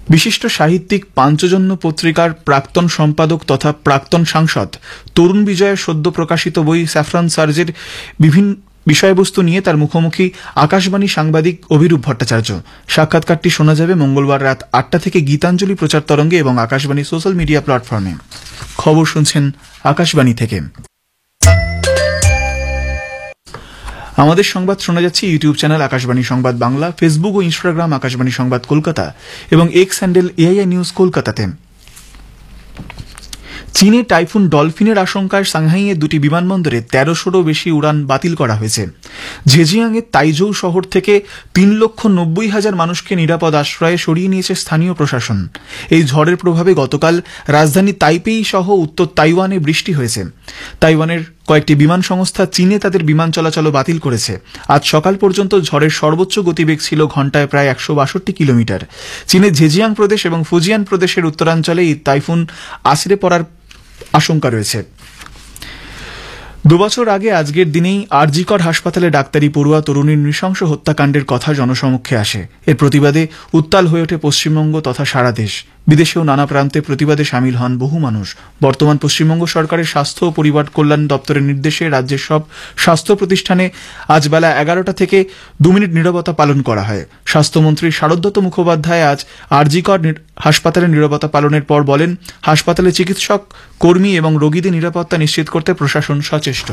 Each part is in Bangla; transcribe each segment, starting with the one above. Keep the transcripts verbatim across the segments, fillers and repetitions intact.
বিশিষ্ট সাহিত্যিক পাঞ্চজন্য পত্রিকার প্রাক্তন সম্পাদক তথা প্রাক্তন সাংসদ তরুণ বিজয়ের সদ্য প্রকাশিত বই স্যাফরন সার্জের বিভিন্ন বিষয়বস্তু নিয়ে তার মুখোমুখি আকাশবাণী সাংবাদিক অভিরূপ ভট্টাচার্য। সাক্ষাৎকারটি শোনা যাবে মঙ্গলবার রাত আটটা থেকে গীতাঞ্জলি প্রচার তরঙ্গে এবং আকাশবাণী সোশ্যাল মিডিয়া প্ল্যাটফর্মে। খবর শুনছেন আকাশবাণী থেকে। আমাদের সংবাদ শোনা যাচ্ছে ইউটিউব চ্যানেল আকাশবাণী সংবাদ বাংলা, ফেসবুক ও ইনস্টাগ্রাম আকাশবাণী সংবাদ কলকাতা এবং এক্স হ্যান্ডেল এআইআই নিউজ কলকাতাতে। চীনে টাইফুন ডলফিনের আশঙ্কায় সাংহাইয়ের দুটি বিমানবন্দরে তেরোশোরও বেশি উড়ান বাতিল করা হয়েছে। ঝেজিয়াংয়ের তাইজৌ শহর থেকে তিন লক্ষ নব্বই হাজার মানুষকে নিরাপদ আশ্রয়ে সরিয়ে নিয়েছে স্থানীয় প্রশাসন। এই ঝড়ের প্রভাবে গতকাল রাজধানী তাইপেই সহ উত্তর তাইওয়ানে বৃষ্টি হয়েছে। তাইওয়ানের কয়েকটি বিমান সংস্থা চীনে তাদের বিমান চলাচলও বাতিল করেছে। আজ সকাল পর্যন্ত ঝড়ের সর্বোচ্চ গতিবেগ ছিল ঘন্টায় প্রায় একশো বাষট্টি কিলোমিটার। চীনের ঝেজিয়াং প্রদেশ এবং ফুজিয়ান প্রদেশের উত্তরাঞ্চলে এই টাইফুন আছড়ে পড়ার আশঙ্কা রয়েছে। দুবছর আগে আজকের দিনেই আরজিকর হাসপাতালে ডাক্তারি পড়ুয়া তরুণীর নৃশংস হত্যাকাণ্ডের কথা জনসমক্ষে আসে। এর প্রতিবাদে উত্তাল হয়ে ওঠে পশ্চিমবঙ্গ তথা সারা দেশ। বিদেশেও নানা প্রান্তে প্রতিবাদে সামিল হন বহু মানুষ। বর্তমান পশ্চিমবঙ্গ সরকারের স্বাস্থ্য ও পরিবার কল্যাণ দপ্তরের নির্দেশে রাজ্যের সব স্বাস্থ্য প্রতিষ্ঠানে আজ বেলা এগারোটা থেকে দু মিনিট নীরবতা পালন করা হয়। স্বাস্থ্যমন্ত্রী শারদত্ত মুখোপাধ্যায় আজ আরজিকর হাসপাতালে নীরবতা পালনের পর বলেন, হাসপাতালে চিকিৎসক, কর্মী এবং রোগীদের নিরাপত্তা নিশ্চিত করতে প্রশাসন সচেষ্ট।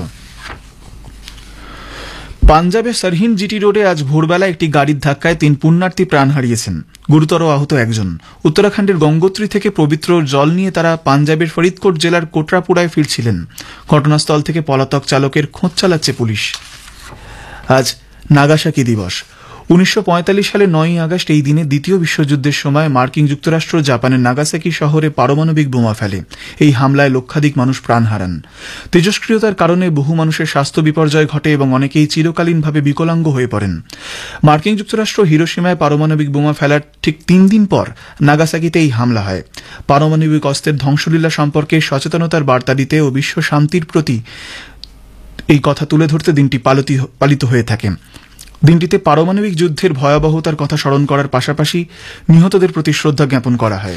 পাঞ্জাবের সরহিন্দ জিটি রোডে আজ ভোরবেলা একটি গাড়ির ধাক্কায় তিন পুণ্যার্থী প্রাণ হারিয়েছেন, গুরুতর আহত একজন। উত্তরাখণ্ডের গঙ্গোত্রী থেকে পবিত্র জল নিয়ে তারা পাঞ্জাবের ফরিদকোট জেলার কোটরাপুরায় ফিরছিলেন। ঘটনাস্থল থেকে পলাতক চালকের খোঁজ চালাচ্ছে পুলিশ। আজ নাগাসাকি দিবস। উনিশশো পঁয়তাল্লিশ সালের নয়ই আগস্ট এই দিনে দ্বিতীয় বিশ্বযুদ্ধের সময় মার্কিন যুক্তরাষ্ট্র জাপানের নাগাসাকি শহরে পারমাণবিক বোমা ফেলে। এই হামলায় লক্ষাধিক মানুষ প্রাণ হারান। তেজস্ক্রিয়তার কারণে বহু মানুষের স্বাস্থ্য বিপর্যয় ঘটে এবং অনেকেই চিরকালীনভাবে বিকলাঙ্গ হয়ে পড়েন। মার্কিন যুক্তরাষ্ট্র হিরোশিমায় পারমাণবিক বোমা ফেলার ঠিক তিন দিন পর নাগাসাকিতে এই হামলা হয়। পারমাণবিক অস্ত্রের ধ্বংসলীলা সম্পর্কে সচেতনতার বার্তা দিতে ও বিশ্ব শান্তির প্রতি এই কথা তুলে ধরতে দিনটি পালিত হয়ে থাকে। দিনটিতে পারমাণবিক যুদ্ধের ভয়াবহতার কথা স্মরণ করার পাশাপাশি নিহতদের প্রতি শ্রদ্ধা জ্ঞাপন করা হয়।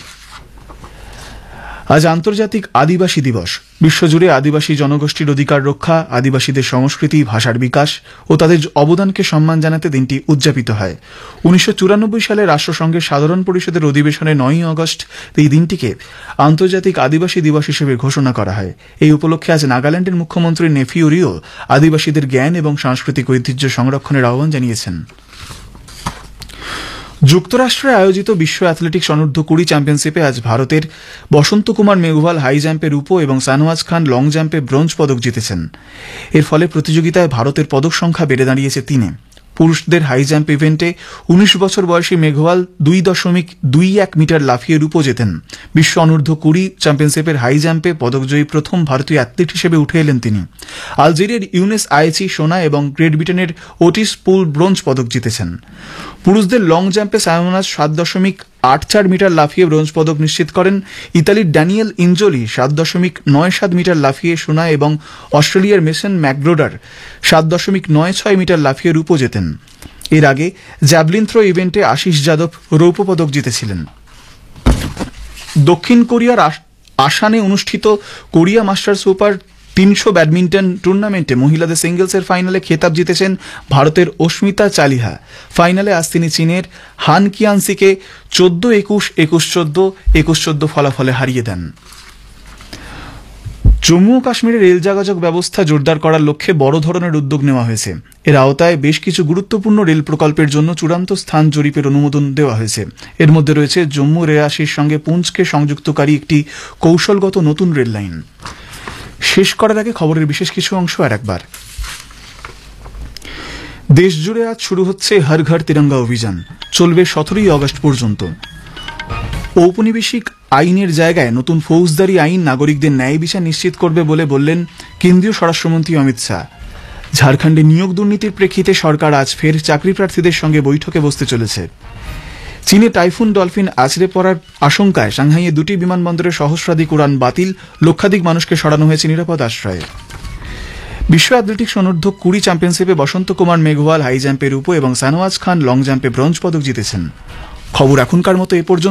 আজ আন্তর্জাতিক আদিবাসী দিবস। বিশ্বজুড়ে আদিবাসী জনগোষ্ঠীর অধিকার রক্ষা, আদিবাসীদের সংস্কৃতি, ভাষার বিকাশ ও তাদের অবদানকে সম্মান জানাতে দিনটি উদযাপিত হয়। উনিশশো চুরানব্বই সালে রাষ্ট্রসংঘের সাধারণ পরিষদের অধিবেশনে নয়ই আগস্ট এই দিনটিকে আন্তর্জাতিক আদিবাসী দিবস হিসেবে ঘোষণা করা হয়। এই উপলক্ষে আজ নাগাল্যান্ডের মুখ্যমন্ত্রী নেফিউ রিও আদিবাসীদের জ্ঞান এবং সাংস্কৃতিক ঐতিহ্য সংরক্ষণের আহ্বান জানিয়েছেন। যুক্তরাষ্ট্রে আয়োজিত বিশ্ব অ্যাথলেটিক্স অনূর্ধ্ব কুড়ি চ্যাম্পিয়নশিপে আজ ভারতের বসন্ত কুমার মেঘওয়াল হাই জাম্পে রূপো এবং শাহনওয়াজ খান লং জাম্পে ব্রোঞ্জ পদক জিতেছেন। এর ফলে প্রতিযোগিতায় ভারতের পদক সংখ্যা বেড়ে দাঁড়িয়েছে তিনে। পুরুষদের হাই জাম্প ইভেন্টে উনিশ বছর বয়সী মেঘওয়াল দুই দশমিক দুই এক মিটার লাফিয়ে রূপো জেতেন। বিশ্ব অনূর্ধ্ব কুড়ি চ্যাম্পিয়নশিপের হাই জাম্পে পদকজয়ী প্রথম ভারতীয় অ্যাথলিট হিসেবে উঠে এলেন তিনি। আলজেরিয়ার ইউনেস আয়েচি সোনা এবং গ্রেট ব্রিটেনের ওটিস পুল ব্রোঞ্জ পদক জিতেছেন। পুরুষদের লং জাম্পে শাহনওয়াজ সাত দশমিক আট চার মিটার লাফিয়ে ব্রোঞ্জ পদক নিশ্চিত করেন। ইতালির ড্যানিয়েল ইনজোলি সাত দশমিক নয় সাত মিটার লাফিয়ে সোনা এবং অস্ট্রেলিয়ার মেসন ম্যাকগ্রোডার সাত দশমিক নয় ছয় মিটার লাফিয়ে রূপো জেতেন। এর আগে জ্যাভলিন থ্রো ইভেন্টে আশিস যাদব রৌপ্য পদক জিতেছিলেন। দক্ষিণ কোরিয়ার আসানে অনুষ্ঠিত কোরিয়া মাস্টার্স সুপার তিনশো ব্যাডমিন্টন টুর্নামেন্টে মহিলাদের সিঙ্গলসের ফাইনালে খেতাব জিতেছেন ভারতের অস্মিতা চালিহা। ফাইনালে আজ তিনি চীনের হান কিয়ানসিকে চোদ্দ একুশ একুশ চোদ্দ একুশ চোদ্দ ফলাফলে হারিয়ে দেন। জম্মু ও কাশ্মীরের রেল যোগাযোগ ব্যবস্থা জোরদার করার লক্ষ্যে বড় ধরনের উদ্যোগ নেওয়া হয়েছে। এর আওতায় বেশ কিছু গুরুত্বপূর্ণ রেল প্রকল্পের জন্য চূড়ান্ত স্থান জরিপের অনুমোদন দেওয়া হয়েছে। এর মধ্যে রয়েছে জম্মু রেয়াসির সঙ্গে পুঞ্চকে সংযুক্তকারী একটি কৌশলগত নতুন রেল লাইন। শেষ করার আগে খবরের বিশেষ কিছু অংশ আর একবার। দেশ জুড়ে আজ শুরু হচ্ছে হর ঘর তিরঙ্গা অভিযান, চলবে সতেরোই আগস্ট পর্যন্ত। ঔপনিবেশিক আইনের জায়গায় নতুন ফৌজদারি আইন নাগরিকদের ন্যায় বিচার নিশ্চিত করবে বলে বললেন কেন্দ্রীয় স্বরাষ্ট্রমন্ত্রী অমিত শাহ। ঝাড়খণ্ডে নিয়োগ দুর্নীতির প্রেক্ষিতে সরকার আজ ফের চাকরি প্রার্থীদের সঙ্গে বৈঠকে বসতে চলেছে। চীনে টাইফুন ডলফিন আছড়ে পড়ার আশঙ্কায় সাংহাইয়ে দুটি বিমানবন্দরে সহস্রাধিক উড়ান বাতিল, লক্ষাধিক মানুষকে সরানো হয়েছে নিরাপদ আশ্রয়ে। বিশ্ব অ্যাথলেটিক্স অনূর্ধ্ব কুড়ি চ্যাম্পিয়নশিপে বসন্ত কুমার মেঘওয়াল হাই জাম্পে রূপো এবং শাহনওয়াজ খান লং জাম্পে ব্রোঞ্জ পদক জিতেছেন। খবর এখনকার মতো এ পর্যন্ত।